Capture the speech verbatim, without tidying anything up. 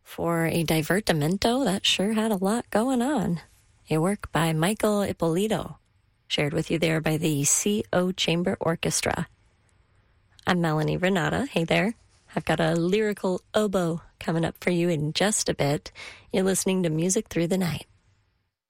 For a divertimento that sure had a lot going on. A work by Michael Ippolito, shared with you there by the C O Chamber Orchestra. I'm Melanie Renata. Hey there. I've got a lyrical oboe coming up for you in just a bit. You're listening to Music Through the Night.